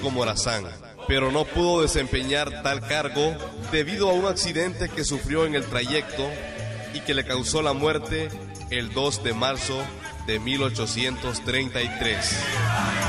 Francisco Morazán, pero no pudo desempeñar tal cargo debido a un accidente que sufrió en el trayecto y que le causó la muerte el 2 de marzo de 1833.